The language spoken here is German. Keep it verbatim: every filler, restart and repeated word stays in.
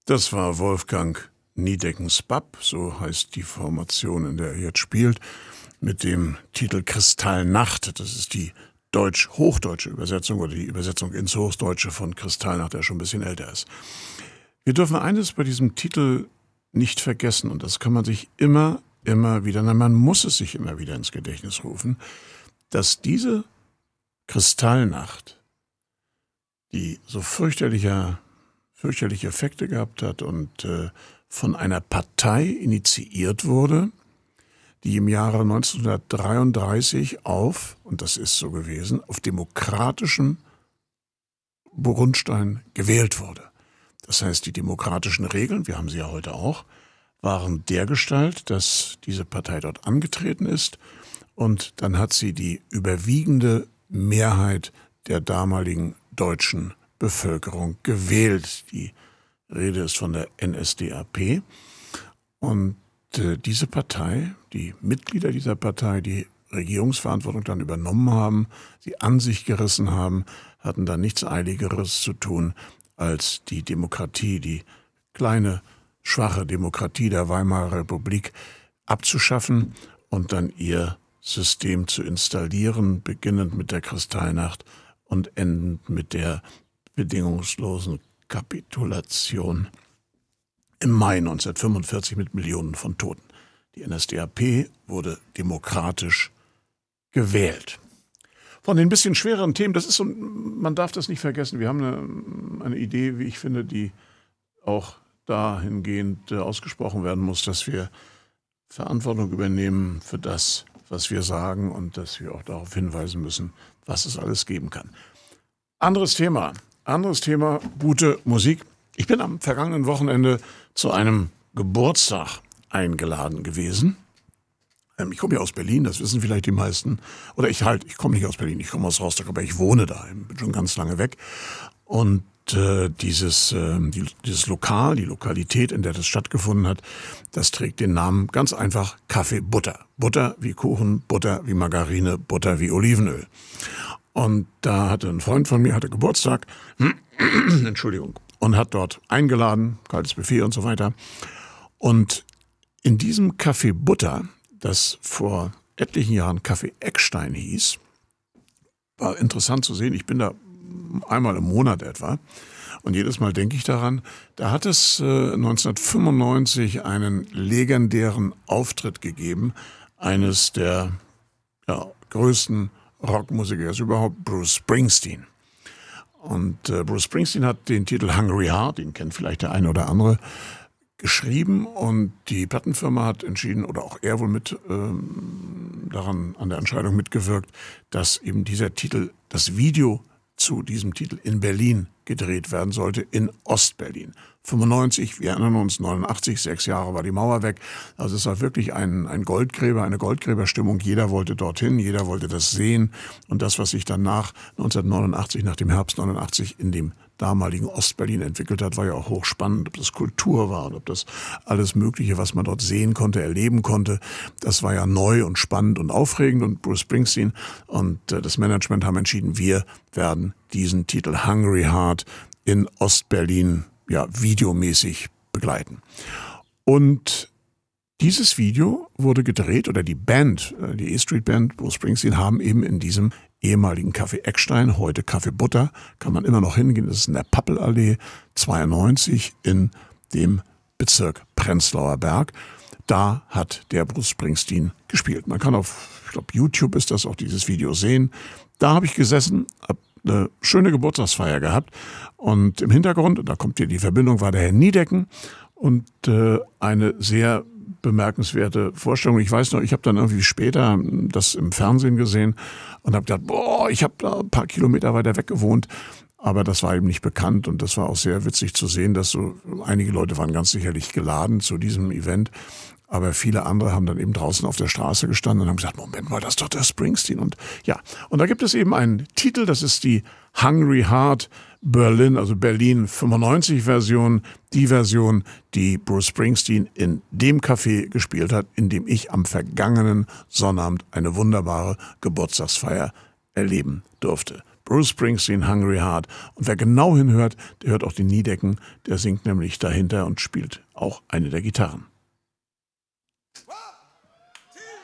Das war Wolfgang Niedeckens B A P, so heißt die Formation, in der er jetzt spielt, mit dem Titel Kristallnacht. Das ist die deutsch-hochdeutsche Übersetzung oder die Übersetzung ins Hochdeutsche von Kristallnacht, der schon ein bisschen älter ist. Wir dürfen eines bei diesem Titel nicht vergessen, und das kann man sich immer, immer wieder, nein, man muss es sich immer wieder ins Gedächtnis rufen, dass diese Kristallnacht, die so fürchterlicher, fürchterliche Effekte gehabt hat und äh, von einer Partei initiiert wurde, die im Jahre neunzehnhundertdreiunddreißig auf, und das ist so gewesen, auf demokratischem Grundstein gewählt wurde. Das heißt, die demokratischen Regeln, wir haben sie ja heute auch, waren dergestalt, dass diese Partei dort angetreten ist, und dann hat sie die überwiegende Mehrheit der damaligen deutschen Bevölkerung gewählt. Die Rede ist von der N S D A P. Und äh, diese Partei, die Mitglieder dieser Partei, die Regierungsverantwortung dann übernommen haben, sie an sich gerissen haben, hatten dann nichts Eiligeres zu tun, als die Demokratie, die kleine, schwache Demokratie der Weimarer Republik abzuschaffen und dann ihr System zu installieren, beginnend mit der Kristallnacht und endend mit der bedingungslosen Kapitulation im Mai neunzehnhundertfünfundvierzig mit Millionen von Toten. Die N S D A P wurde demokratisch gewählt. Von den bisschen schwereren Themen, das ist so, man darf das nicht vergessen, wir haben eine, eine Idee, wie ich finde, die auch dahingehend ausgesprochen werden muss, dass wir Verantwortung übernehmen für das, was wir sagen, und dass wir auch darauf hinweisen müssen, was es alles geben kann. Anderes Thema, anderes Thema, gute Musik. Ich bin am vergangenen Wochenende zu einem Geburtstag eingeladen gewesen. Ich komme ja aus Berlin, das wissen vielleicht die meisten. Oder ich halt, ich komme nicht aus Berlin, ich komme aus Rostock, aber ich wohne da, ich bin schon ganz lange weg. Und äh, dieses, äh, die, dieses Lokal, die Lokalität, in der das stattgefunden hat, das trägt den Namen ganz einfach Kaffee Butter. Butter wie Kuchen, Butter wie Margarine, Butter wie Olivenöl. Und da hatte ein Freund von mir, hatte Geburtstag, Entschuldigung, und hat dort eingeladen, kaltes Buffet und so weiter. Und in diesem Kaffee Butter, das vor etlichen Jahren Kaffee Eckstein hieß, war interessant zu sehen. Ich bin da einmal im Monat etwa und jedes Mal denke ich daran, da hat es äh, neunzehnhundertfünfundneunzig einen legendären Auftritt gegeben, eines der ja, größten Rockmusiker überhaupt, Bruce Springsteen. Und äh, Bruce Springsteen hat den Titel Hungry Heart, den kennt vielleicht der eine oder andere, geschrieben, und die Plattenfirma hat entschieden, oder auch er wohl mit ähm, daran an der Entscheidung mitgewirkt, dass eben dieser Titel, das Video zu diesem Titel in Berlin gedreht werden sollte, in Ostberlin. fünfundneunzig, wir erinnern uns, neunundachtzig, sechs Jahre war die Mauer weg. Also es war wirklich ein, ein Goldgräber, eine Goldgräberstimmung. Jeder wollte dorthin, jeder wollte das sehen. Und das, was sich dann nach neunzehnhundertneunundachtzig, nach dem Herbst neunundachtzig in dem damaligen Ostberlin entwickelt hat, war ja auch hochspannend, ob das Kultur war und ob das alles Mögliche, was man dort sehen konnte, erleben konnte. Das war ja neu und spannend und aufregend, und Bruce Springsteen und äh, das Management haben entschieden, wir werden diesen Titel Hungry Heart in Ostberlin ja videomäßig begleiten. Und dieses Video wurde gedreht, oder die Band, die E-Street Band, Bruce Springsteen, haben eben in diesem ehemaligen Café Eckstein, heute Café Butter, kann man immer noch hingehen, das ist in der Pappelallee zweiundneunzig in dem Bezirk Prenzlauer Berg. Da hat der Bruce Springsteen gespielt. Man kann auf, ich glaube, YouTube ist das, auch dieses Video sehen. Da habe ich gesessen, habe eine schöne Geburtstagsfeier gehabt, und im Hintergrund, da kommt hier die Verbindung, war der Herr Niedecken und äh, eine sehr bemerkenswerte Vorstellung. Ich weiß noch, ich habe dann irgendwie später das im Fernsehen gesehen und habe gedacht, boah, ich habe da ein paar Kilometer weiter weg gewohnt, aber das war eben nicht bekannt, und das war auch sehr witzig zu sehen, dass so einige Leute waren ganz sicherlich geladen zu diesem Event, aber viele andere haben dann eben draußen auf der Straße gestanden und haben gesagt, Moment mal, das ist doch der Springsteen. Und ja, und da gibt es eben einen Titel, das ist die Hungry Heart Berlin, also Berlin fünfundneunzig Version, die Version, die Bruce Springsteen in dem Café gespielt hat, in dem ich am vergangenen Sonnabend eine wunderbare Geburtstagsfeier erleben durfte. Bruce Springsteen, Hungry Heart. Und wer genau hinhört, der hört auch den Niedecken, der singt nämlich dahinter und spielt auch eine der Gitarren.